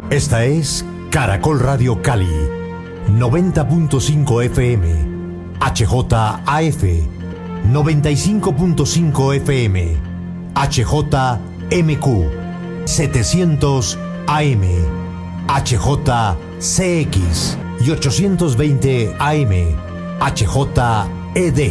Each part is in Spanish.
Esta es Caracol Radio Cali, 90.5 FM, HJAF, 95.5 FM, HJMQ, 700 AM, HJCX y 820 AM, HJED.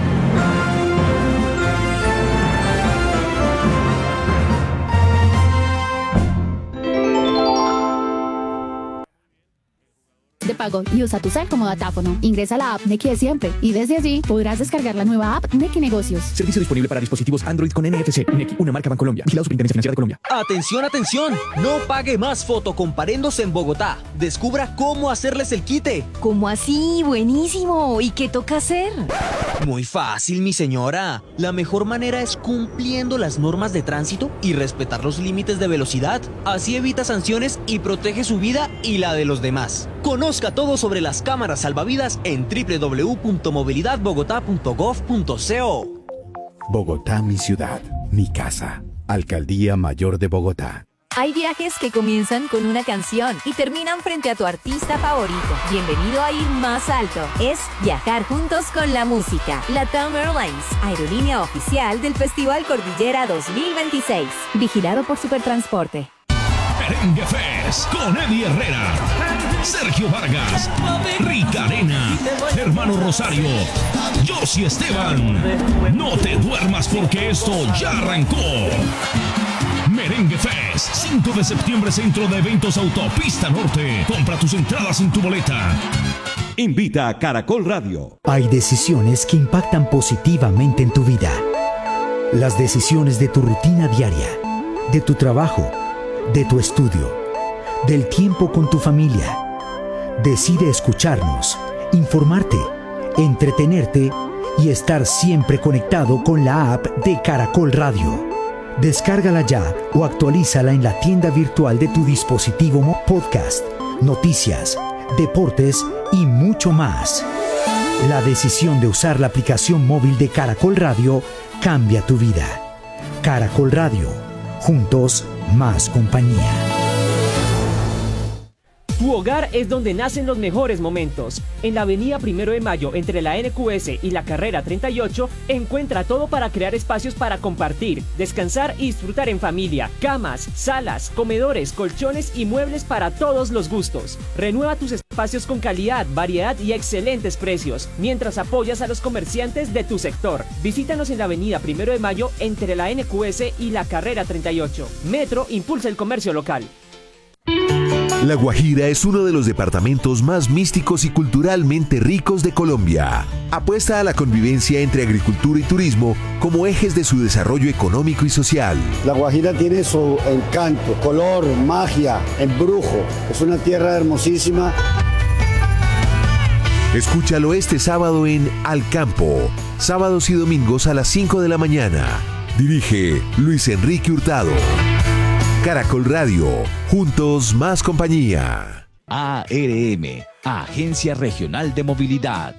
Pago y usa tu cel como datáfono. Ingresa a la app Nequi de siempre y desde allí podrás descargar la nueva app Nequi Negocios. Servicio disponible para dispositivos Android con NFC. Nequi, una marca Bancolombia. Vigilado Superintendencia Financiera de Colombia. ¡Atención, atención! No pague más fotocomparendos en Bogotá. Descubra cómo hacerles el quite. ¿Cómo así? Buenísimo. ¿Y qué toca hacer? Muy fácil, mi señora. La mejor manera es cumpliendo las normas de tránsito y respetar los límites de velocidad. Así evita sanciones y protege su vida y la de los demás. Conozca todo sobre las cámaras salvavidas en www.movilidadbogotá.gov.co. Bogotá, mi ciudad, mi casa. Alcaldía Mayor de Bogotá. Hay viajes que comienzan con una canción y terminan frente a tu artista favorito. Bienvenido a ir más alto. Es viajar juntos con la música. LATAM Airlines, aerolínea oficial del Festival Cordillera 2026. Vigilado por Supertransporte. Merengue Fest con Eddie Herrera, Sergio Vargas, Rica Arena, Hermano Rosario, Josie Esteban. No te duermas porque esto ya arrancó. Merengue Fest, 5 de septiembre, Centro de Eventos Autopista Norte. Compra tus entradas en tu boleta. Invita a Caracol Radio. Hay decisiones que impactan positivamente en tu vida. Las decisiones de tu rutina diaria, de tu trabajo, de tu estudio, del tiempo con tu familia. Decide escucharnos, informarte, entretenerte y estar siempre conectado con la app de Caracol Radio. Descárgala ya o actualízala en la tienda virtual de tu dispositivo. Podcast, noticias, deportes y mucho más. La decisión de usar la aplicación móvil de Caracol Radio cambia tu vida. Caracol Radio. Juntos, más compañía. Tu hogar es donde nacen los mejores momentos. En la avenida 1 de Mayo, entre la NQS y la carrera 38, encuentra todo para crear espacios para compartir, descansar y disfrutar en familia. Camas, salas, comedores, colchones y muebles para todos los gustos. Renueva tus espacios con calidad, variedad y excelentes precios, mientras apoyas a los comerciantes de tu sector. Visítanos en la avenida 1 de Mayo, entre la NQS y la carrera 38. Metro impulsa el comercio local. La Guajira es uno de los departamentos más místicos y culturalmente ricos de Colombia. Apuesta a la convivencia entre agricultura y turismo como ejes de su desarrollo económico y social. La Guajira tiene su encanto, color, magia, embrujo. Es una tierra hermosísima. Escúchalo este sábado en Al Campo, sábados y domingos a las 5 de la mañana. Dirige Luis Enrique Hurtado. Caracol Radio, juntos más compañía. ARM, Agencia Regional de Movilidad.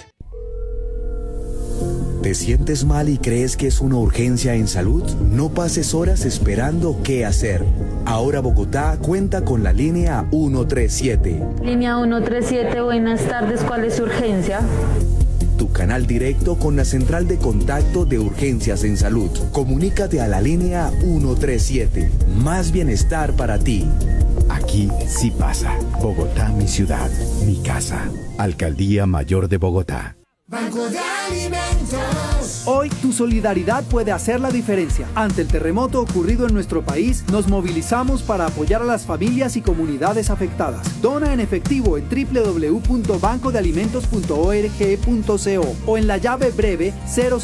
¿Te sientes mal y crees que es una urgencia en salud? No pases horas esperando qué hacer. Ahora Bogotá cuenta con la línea 137. Línea 137, buenas tardes, ¿cuál es su urgencia? Tu canal directo con la central de contacto de urgencias en salud. Comunícate a la línea 137. Más bienestar para ti. Aquí sí pasa. Bogotá, mi ciudad, mi casa. Alcaldía Mayor de Bogotá. Banco de Alimentos. Hoy tu solidaridad puede hacer la diferencia. Ante el terremoto ocurrido en nuestro país, nos movilizamos para apoyar a las familias y comunidades afectadas. Dona en efectivo en www.bancodealimentos.org.co o en la llave breve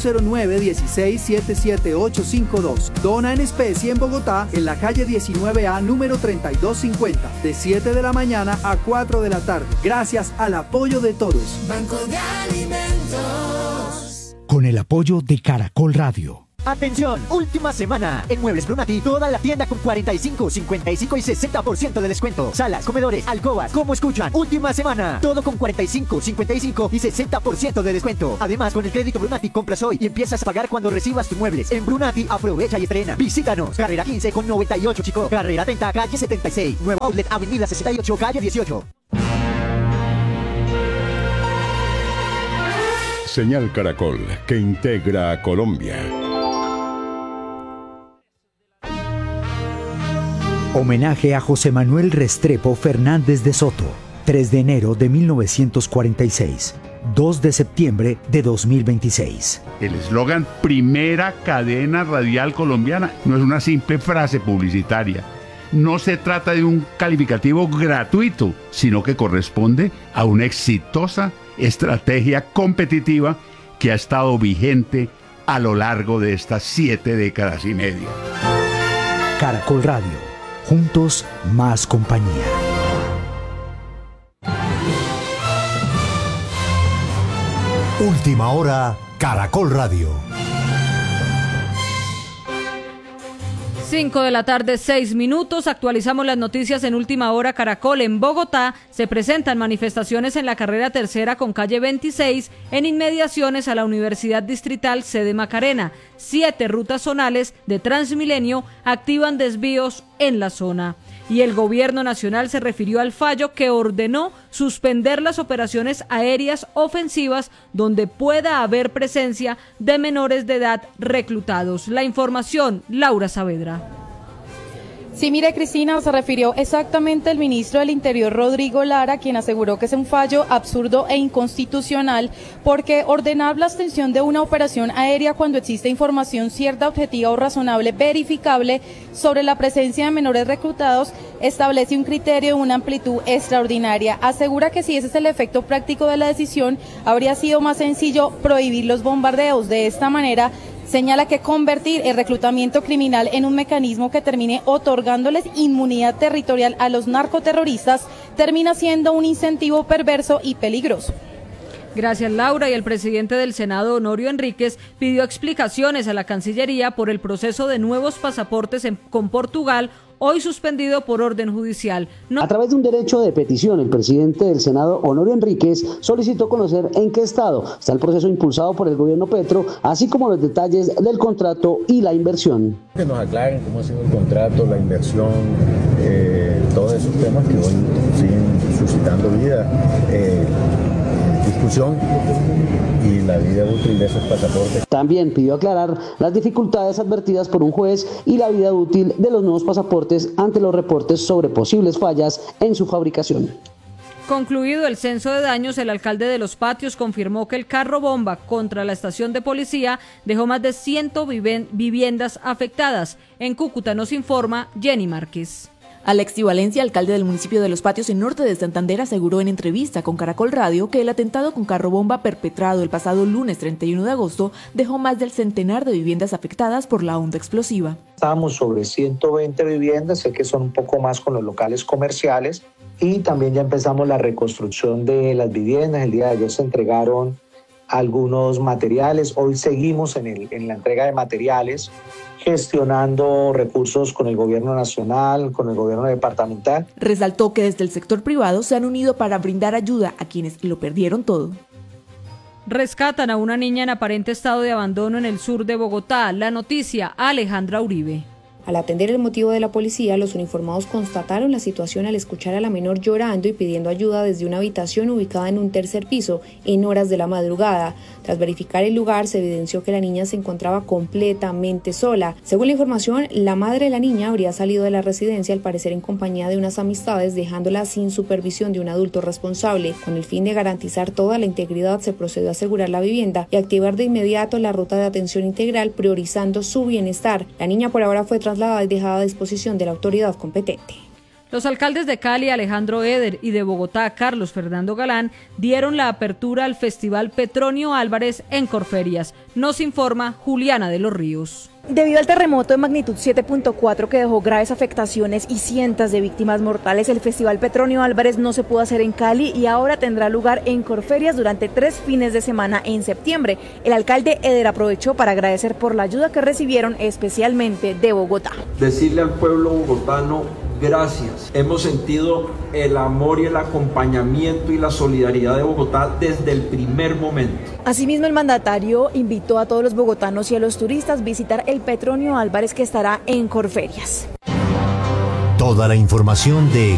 009-16-77852. Dona en especie en Bogotá, en la calle 19A, número 3250, de 7 de la mañana a 4 de la tarde. Gracias al apoyo de todos. Banco de Alimentos. Con el apoyo de Caracol Radio. Atención, última semana. En Muebles Brunati, toda la tienda con 45, 55 y 60% de descuento. Salas, comedores, alcobas, ¿cómo escuchan? Última semana. Todo con 45, 55 y 60% de descuento. Además, con el crédito Brunati compras hoy y empiezas a pagar cuando recibas tus muebles. En Brunati, aprovecha y estrena. Visítanos. Carrera 15 con 98, Chico. Carrera 30, calle 76. Nuevo Outlet, Avenida 68, calle 18. Señal Caracol, que integra a Colombia. Homenaje a José Manuel Restrepo Fernández de Soto, 3 de enero de 1946, 2 de septiembre de 2026. El eslogan Primera Cadena Radial Colombiana no es una simple frase publicitaria. No se trata de un calificativo gratuito, sino que corresponde a una exitosa estrategia competitiva que ha estado vigente a lo largo de estas 7 décadas y media. Caracol Radio. Juntos, más compañía. Última hora, Caracol Radio. 5 de la tarde, 6 minutos. Actualizamos las noticias en Última Hora Caracol. En Bogotá se presentan manifestaciones en la carrera tercera con calle 26 en inmediaciones a la Universidad Distrital Sede Macarena. 7 rutas zonales de Transmilenio activan desvíos en la zona. Y el gobierno nacional se refirió al fallo que ordenó suspender las operaciones aéreas ofensivas donde pueda haber presencia de menores de edad reclutados. La información, Laura Saavedra. Sí, mire, Cristina, se refirió exactamente el ministro del Interior, Rodrigo Lara, quien aseguró que es un fallo absurdo e inconstitucional porque ordenar la extensión de una operación aérea cuando existe información cierta, objetiva o razonable, verificable sobre la presencia de menores reclutados establece un criterio de una amplitud extraordinaria. Asegura que si ese es el efecto práctico de la decisión, habría sido más sencillo prohibir los bombardeos. De esta manera, señala que convertir el reclutamiento criminal en un mecanismo que termine otorgándoles inmunidad territorial a los narcoterroristas termina siendo un incentivo perverso y peligroso. Gracias, Laura. Y el presidente del Senado, Honorio Enríquez, pidió explicaciones a la Cancillería por el proceso de nuevos pasaportes con Portugal, hoy suspendido por orden judicial. A través de un derecho de petición, el presidente del Senado, Honorio Enríquez, solicitó conocer en qué estado está el proceso impulsado por el gobierno Petro, así como los detalles del contrato y la inversión. Que nos aclaren cómo ha sido el contrato, la inversión, todos esos temas que hoy siguen suscitando vida, discusión y la vida útil de esos pasaportes. También pidió aclarar las dificultades advertidas por un juez y la vida útil de los nuevos pasaportes ante los reportes sobre posibles fallas en su fabricación. Concluido el censo de daños, el alcalde de Los Patios confirmó que el carro bomba contra la estación de policía dejó más de 100 viviendas afectadas. En Cúcuta nos informa Jenny Márquez. Alexi Valencia, alcalde del municipio de Los Patios en norte de Santander, aseguró en entrevista con Caracol Radio que el atentado con carro bomba perpetrado el pasado lunes 31 de agosto dejó más del centenar de viviendas afectadas por la onda explosiva. Estábamos sobre 120 viviendas, sé que son un poco más con los locales comerciales, y también ya empezamos la reconstrucción de las viviendas. El día de ayer se entregaron algunos materiales, hoy seguimos en la entrega de materiales, gestionando recursos con el gobierno nacional, con el gobierno departamental. Resaltó que desde el sector privado se han unido para brindar ayuda a quienes lo perdieron todo. Rescatan a una niña en aparente estado de abandono en el sur de Bogotá. La noticia, Alejandra Uribe. Al atender el motivo de la policía, los uniformados constataron la situación al escuchar a la menor llorando y pidiendo ayuda desde una habitación ubicada en un tercer piso en horas de la madrugada. Tras verificar el lugar, se evidenció que la niña se encontraba completamente sola. Según la información, la madre de la niña habría salido de la residencia al parecer en compañía de unas amistades, dejándola sin supervisión de un adulto responsable. Con el fin de garantizar toda la integridad, se procedió a asegurar la vivienda y activar de inmediato la ruta de atención integral, priorizando su bienestar. La niña por ahora fue trasladada y dejada a disposición de la autoridad competente. Los alcaldes de Cali, Alejandro Eder, y de Bogotá, Carlos Fernando Galán, dieron la apertura al Festival Petronio Álvarez en Corferias. Nos informa Juliana de los Ríos. Debido al terremoto de magnitud 7.4 que dejó graves afectaciones y cientos de víctimas mortales, el Festival Petronio Álvarez no se pudo hacer en Cali y ahora tendrá lugar en Corferias durante 3 fines de semana en septiembre. El alcalde Eder aprovechó para agradecer por la ayuda que recibieron, especialmente de Bogotá. Decirle al pueblo bogotano, gracias. Hemos sentido el amor y el acompañamiento y la solidaridad de Bogotá desde el primer momento. Asimismo, el mandatario invitó a todos los bogotanos y a los turistas a visitar el Petronio Álvarez, que estará en Corferias. Toda la información de